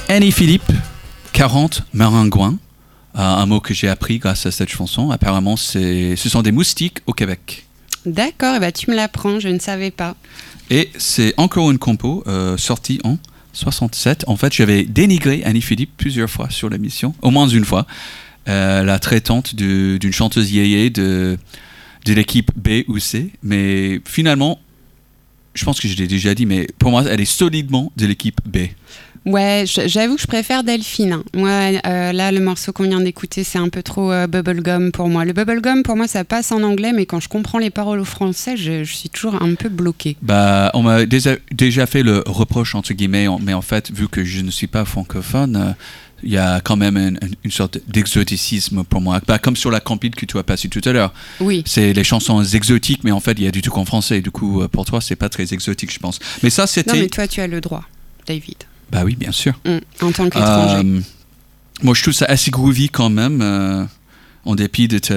Annie Philippe, 40 maringouins. Un mot que j'ai appris grâce à cette chanson. Apparemment, ce sont des moustiques au Québec. D'accord, et tu me l'apprends, je ne savais pas. Et c'est encore une compo sortie en 67. En fait, j'avais dénigré Annie Philippe plusieurs fois sur l'émission, au moins une fois. La traitante d'une chanteuse yéyé de l'équipe B ou C. Mais finalement, je pense que je l'ai déjà dit, mais pour moi, elle est solidement de l'équipe B. Ouais, j'avoue que je préfère Delphine. Hein. Moi, là, le morceau qu'on vient d'écouter, c'est un peu trop bubblegum pour moi. Le bubblegum, pour moi, ça passe en anglais, mais quand je comprends les paroles au français, je suis toujours un peu bloquée. On m'a déjà fait le reproche, entre guillemets, mais en fait, vu que je ne suis pas francophone, il y a quand même une sorte d'exoticisme pour moi. Comme sur la compile que tu as passée tout à l'heure. Oui. C'est les chansons exotiques, mais en fait, il y a du truc en français. Du coup, pour toi, c'est pas très exotique, je pense. Mais ça, c'était... Non, mais toi, tu as le droit, David. Bah oui, bien sûr. En tant qu'étranger. Moi, je trouve ça assez groovy quand même, en dépit de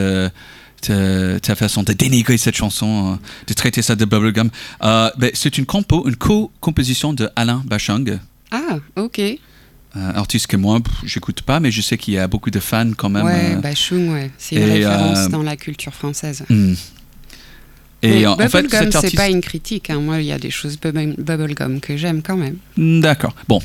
ta façon de dénigrer cette chanson, de traiter ça de bubblegum. C'est une co-composition de Alain Bachung. Ah, ok. Artiste que moi, j'écoute pas, mais je sais qu'il y a beaucoup de fans quand même. Ouais, Bachung, ouais. C'est une référence dans la culture française. Et en fait, cet artiste... c'est pas une critique. Hein. Moi, il y a des choses bubblegum que j'aime quand même. D'accord. Bon.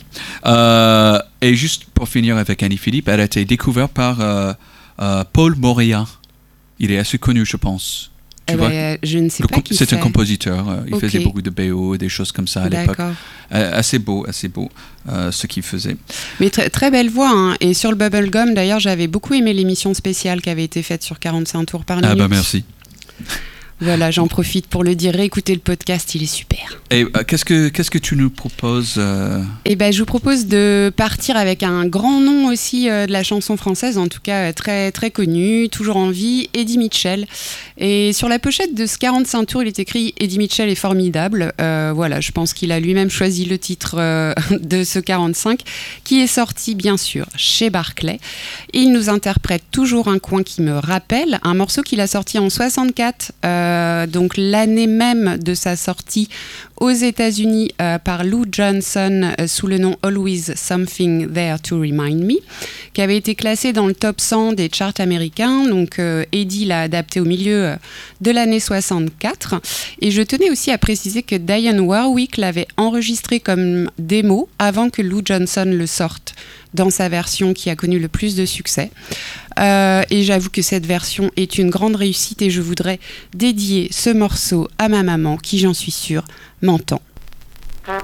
Et juste pour finir avec Annie Philippe, elle a été découverte par Paul Moria. Il est assez connu, je pense. Tu vois, je ne sais pas qui c'est. C'est un compositeur. Il faisait beaucoup de BO, des choses comme ça à l'époque. Assez beau, ce qu'il faisait. Mais très belle voix. Hein. Et sur le bubblegum, d'ailleurs, j'avais beaucoup aimé l'émission spéciale qui avait été faite sur 45 tours par minute. Ah bah merci. Voilà, j'en profite pour le dire. Réécoutez le podcast, il est super. Et qu'est-ce que tu nous proposes Je vous propose de partir avec un grand nom aussi de la chanson française, en tout cas très, très connu, toujours en vie, Eddie Mitchell. Et sur la pochette de ce 45 tours, il est écrit « Eddie Mitchell est formidable ». Voilà, je pense qu'il a lui-même choisi le titre de ce 45, qui est sorti bien sûr chez Barclay. Il nous interprète toujours un coin qui me rappelle, un morceau qu'il a sorti en 64, donc l'année même de sa sortie aux États-Unis par Lou Johnson sous le nom Always Something There to Remind Me, qui avait été classé dans le top 100 des charts américains. Donc Eddie l'a adapté au milieu de l'année 64. Et je tenais aussi à préciser que Dionne Warwick l'avait enregistré comme démo avant que Lou Johnson le sorte dans sa version qui a connu le plus de succès. Et j'avoue que cette version est une grande réussite et je voudrais dédier ce morceau à ma maman qui, j'en suis sûre, m'entend.